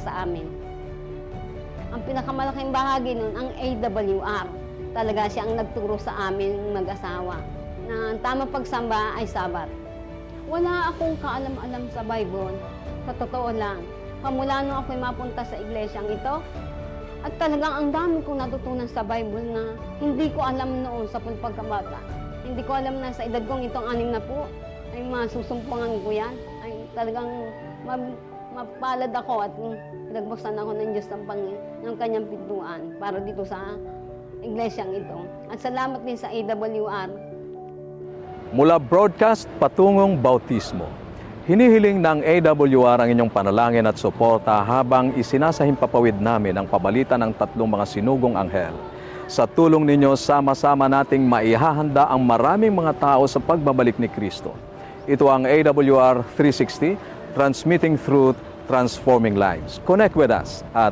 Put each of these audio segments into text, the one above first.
sa amin. Ang pinakamalaking bahagi nun, ang AWR. Talaga siya ang nagturo sa amin mag-asawa na ang tamang pagsamba ay Sabat. Wala akong kaalam-alam sa Bible. Sa totoo lang, pamula nung ako'y mapunta sa iglesyang ito, at talagang ang dami kong natutunan sa Bible na hindi ko alam noon sa pagkabata. Hindi ko alam na sa edad kong itong 6 na po, ay masusumpungan ko yan. Ay talagang mapalad ako at pinagbuksan ako ng Diyos ng kanyang pintuan para dito sa iglesyang ito. At salamat din sa AWR. Mula broadcast patungong bautismo, hinihiling ng AWR ang inyong panalangin at suporta habang isinasahimpapawid namin ang pabalita ng 3 mga sinugong anghel. Sa tulong ninyo, sama-sama nating maihahanda ang maraming mga tao sa pagbabalik ni Kristo. Ito ang AWR 360, transmitting truth, transforming lives. Connect with us at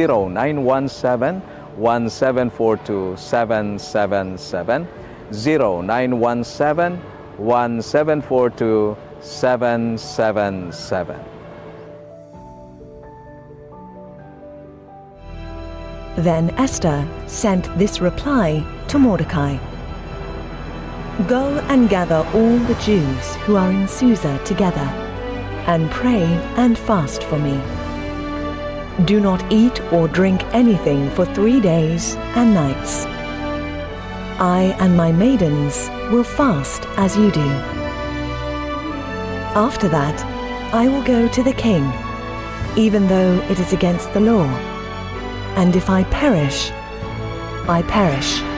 0917-1742-777, 0917-1742-777. Then Esther sent this reply to Mordecai. Go and gather all the Jews who are in Susa together, and pray and fast for me. Do not eat or drink anything for 3 days and nights. I and my maidens will fast as you do. After that, I will go to the king, even though it is against the law. And if I perish, I perish.